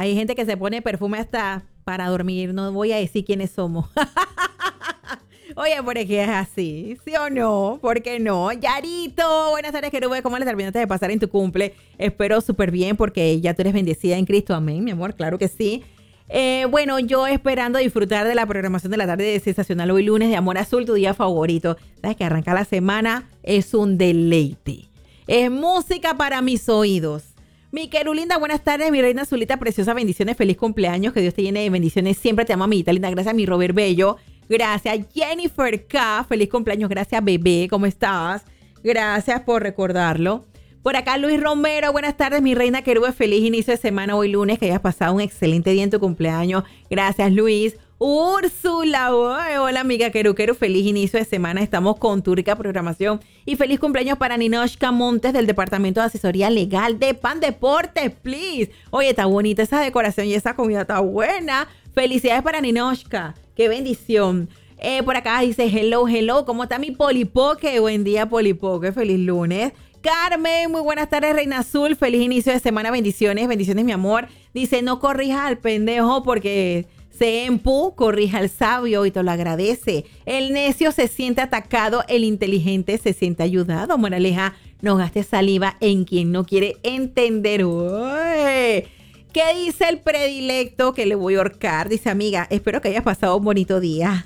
Hay gente que se pone perfume hasta para dormir. No voy a decir quiénes somos. Oye, porque es así, ¿sí o no? ¿Por qué no? Yarito, buenas tardes, querube. ¿Cómo le terminaste de pasar en tu cumple? Espero súper bien porque ya tú eres bendecida en Cristo. Amén, mi amor, claro que sí. Bueno, yo esperando disfrutar de la programación de la tarde de Sensacional hoy lunes de Amor Azul, tu día favorito. Sabes que arrancar la semana es un deleite. Es música para mis oídos. Mi querulinda, buenas tardes, mi reina azulita preciosa, bendiciones, feliz cumpleaños, que Dios te llene de bendiciones, siempre te amo, amiguita linda, gracias mi Robert Bello, gracias Jennifer K, feliz cumpleaños, gracias bebé, ¿cómo estás? Gracias por recordarlo. Por acá Luis Romero, buenas tardes, mi reina querube, feliz inicio de semana hoy lunes, que hayas pasado un excelente día en tu cumpleaños, gracias Luis. Úrsula, hola amiga Queru, feliz inicio de semana, estamos con tu rica programación y feliz cumpleaños para Ninoshka Montes del Departamento de Asesoría Legal de Pan Deportes, please. Oye, está bonita esa decoración y esa comida está buena. Felicidades para Ninoshka, qué bendición. Por acá dice, hello, ¿cómo está mi Polipoque? Buen día Polipoque, feliz lunes. Carmen, muy buenas tardes, Reina Azul, feliz inicio de semana, bendiciones mi amor. Dice, no corrijas al pendejo porque... Sempu, corrija al sabio y te lo agradece. El necio se siente atacado, el inteligente se siente ayudado. Moraleja, no gastes saliva en quien no quiere entender. Uy. ¿Qué dice el predilecto que le voy a ahorcar? Dice, amiga, espero que hayas pasado un bonito día.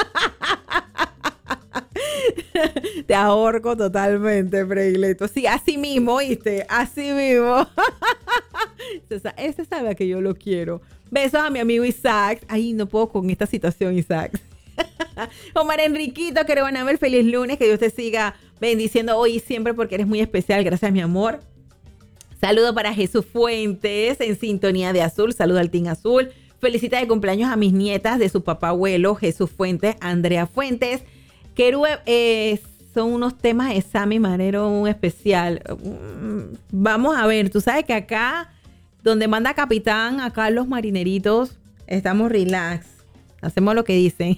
Te ahorco totalmente, predilecto. Sí, así mismo, ¿viste? Así mismo. Ese sabe que yo lo quiero. Besos a mi amigo Isaac. Ay, no puedo con esta situación, Isaac. Omar Enriquito, que van a ver, feliz lunes. Que Dios te siga bendiciendo hoy y siempre porque eres muy especial. Gracias, mi amor. Saludo para Jesús Fuentes en sintonía de azul. Saludo al Team Azul. Felicita de cumpleaños a mis nietas de su papá abuelo, Jesús Fuentes, Andrea Fuentes. Son unos temas de Sammy Manero muy especial. Vamos a ver, tú sabes que acá... Donde manda capitán, acá los marineritos, estamos relax. Hacemos lo que dicen.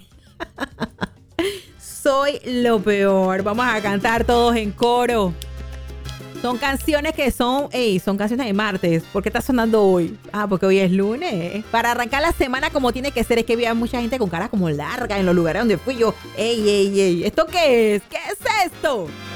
Soy lo peor. Vamos a cantar todos en coro. Son canciones que son canciones de martes. ¿Por qué está sonando hoy? Ah, porque hoy es lunes. Para arrancar la semana como tiene que ser. Es que había mucha gente con cara como larga en los lugares donde fui yo. ¡Ey! ¿Esto qué es? ¿Qué es esto?